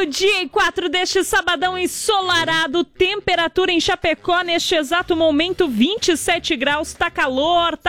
Meio-dia e 4 deste sabadão ensolarado, temperatura em Chapecó neste exato momento 27 graus, tá calor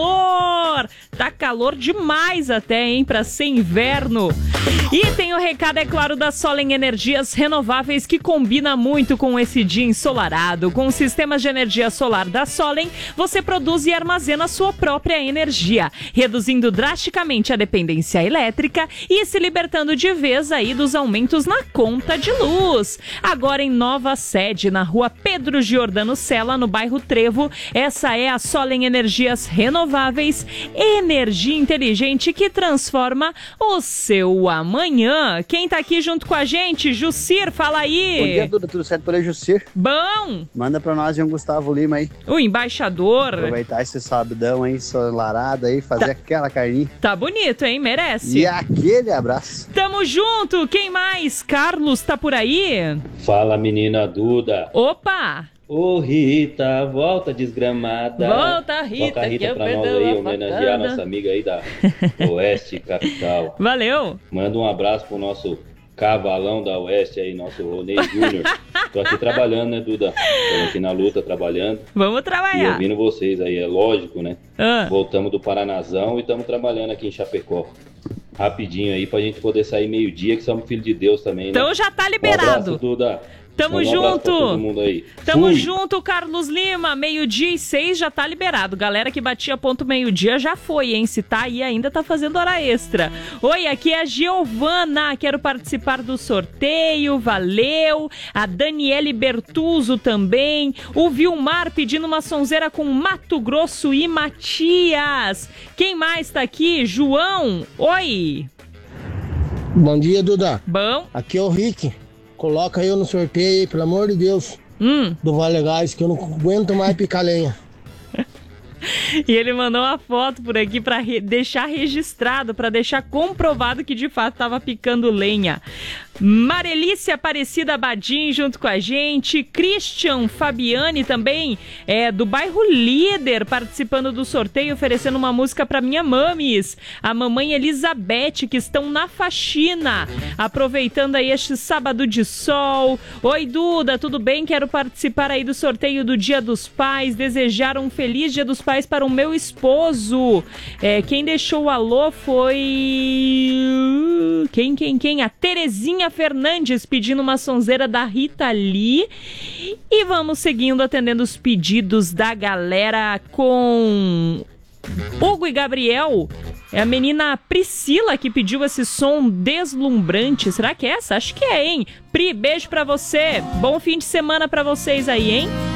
demais até, hein, pra ser inverno. E tem o recado, é claro, da Solen Energias Renováveis, que combina muito com esse dia ensolarado. Com os sistemas de energia solar da Solen, você produz e armazena sua própria energia, reduzindo drasticamente a dependência elétrica e se libertando de vez aí dos aumentos na conta de luz. Agora em nova sede, na rua Pedro Giordano Sela, no bairro Trevo. Essa é a Solen Energias Renováveis, energia inteligente que transforma o seu amanhã. Quem tá aqui junto com a gente? Jussir, fala aí. Bom dia, Duda, tudo certo por aí, Jussir? Bom. Manda pra nós um Gustavo Lima aí. O embaixador. Aproveitar esse sabadão aí, ensolarado aí, fazer aquela carninha. Tá bonito, hein? Merece. E aquele abraço. Tamo junto. Quem mais? Carlos tá por aí? Fala, menina Duda. Opa! Ô Rita, volta desgramada. Volta, Rita, Toca a Rita que pra eu nós perdoo aí, a homenagear facada. nossa amiga aí da Oeste Capital. Valeu. Manda um abraço pro nosso cavalão da Oeste aí, nosso Ronei Júnior. Tô aqui trabalhando, né, Duda? Tô aqui na luta, trabalhando. Vamos E trabalhar. ouvindo vocês aí, é lógico, né? Voltamos do Paranazão e estamos trabalhando aqui em Chapecó. Rapidinho aí pra gente poder sair meio-dia, que somos filhos de Deus também, né? Então já tá Um liberado. abraço, Duda. Tamo Um abraço pra junto. todo mundo aí. Tamo Fui. junto, Carlos Lima. 12:06 já tá liberado. Galera que batia ponto meio-dia já foi, hein? Se tá aí ainda tá fazendo hora extra. Oi, aqui é a Giovana. Quero participar do sorteio. Valeu. A Daniele Bertuzzo também. O Vilmar pedindo uma sonzeira com Mato Grosso e Matias. Quem mais tá aqui? João. Oi. Bom dia, Duda. Bom. Aqui é o Rick. Coloca eu no sorteio aí, pelo amor de Deus. Do Vale Gás, que eu não aguento mais picar lenha. E ele mandou uma foto por aqui para deixar registrado, para deixar comprovado que de fato estava picando lenha. Marelícia Aparecida Badim junto com a gente. Christian Fabiani também, do bairro Líder, participando do sorteio, oferecendo uma música para minha mamis, a mamãe Elizabeth, que estão na faxina, aproveitando aí este sábado de sol. Oi, Duda, tudo bem? Quero participar aí do sorteio do Dia dos Pais, desejar um feliz Dia dos Pais para o meu esposo. Quem deixou o alô foi... Quem? A Terezinha Fernandes pedindo uma sonzeira da Rita Lee. E vamos seguindo, atendendo os pedidos da galera com Hugo e Gabriel. É a menina Priscila que pediu esse som deslumbrante. Será que é essa? Acho que é, hein? Pri, beijo pra você. Bom fim de semana pra vocês aí, hein?